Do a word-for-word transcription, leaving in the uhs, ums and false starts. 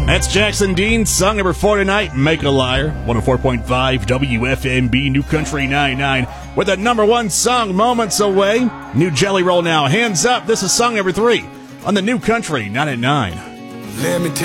That's Jackson Dean, song number four tonight, Make a Liar, one oh four point five W F M B, New Country ninety-nine, with a number one song moments away. New Jelly Roll now, Hands Up, this is song number three on the New Country ninety-nine. Let me tell